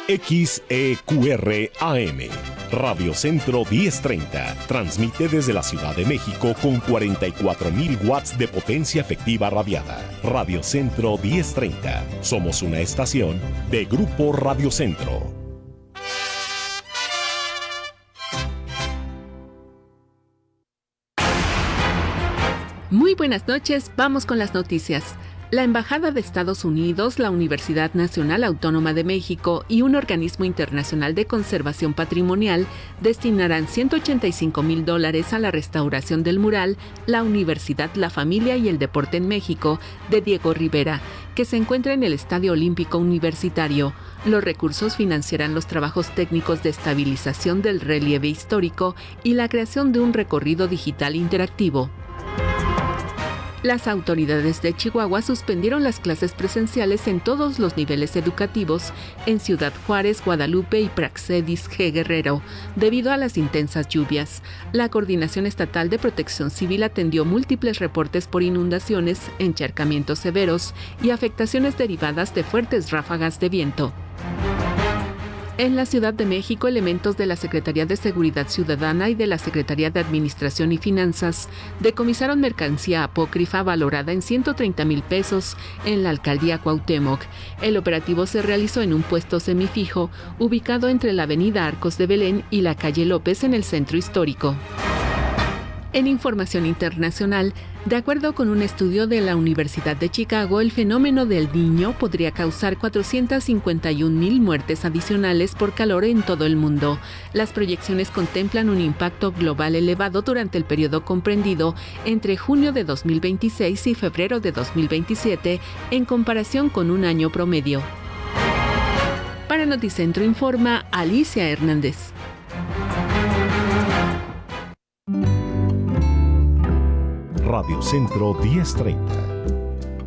XEQR AM, Radio Centro 1030, transmite desde la Ciudad de México con 44.000 watts de potencia efectiva radiada. Radio Centro 1030, somos una estación de Grupo Radio Centro. Muy buenas noches, vamos con las noticias. La Embajada de Estados Unidos, la Universidad Nacional Autónoma de México y un organismo internacional de conservación patrimonial destinarán $185,000 a la restauración del mural La Universidad, la Familia y el Deporte en México de Diego Rivera, que se encuentra en el Estadio Olímpico Universitario. Los recursos financiarán los trabajos técnicos de estabilización del relieve histórico y la creación de un recorrido digital interactivo. Las autoridades de Chihuahua suspendieron las clases presenciales en todos los niveles educativos en Ciudad Juárez, Guadalupe y Praxedis G. Guerrero, debido a las intensas lluvias. La Coordinación Estatal de Protección Civil atendió múltiples reportes por inundaciones, encharcamientos severos y afectaciones derivadas de fuertes ráfagas de viento. En la Ciudad de México, elementos de la Secretaría de Seguridad Ciudadana y de la Secretaría de Administración y Finanzas decomisaron mercancía apócrifa valorada en 130,000 pesos en la alcaldía Cuauhtémoc. El operativo se realizó en un puesto semifijo ubicado entre la avenida Arcos de Belén y la calle López en el centro histórico. En información internacional, de acuerdo con un estudio de la Universidad de Chicago, el fenómeno del Niño podría causar 451,000 muertes adicionales por calor en todo el mundo. Las proyecciones contemplan un impacto global elevado durante el periodo comprendido entre junio de 2026 y febrero de 2027 en comparación con un año promedio. Para Noticentro informa Alicia Hernández. Radio Centro 1030,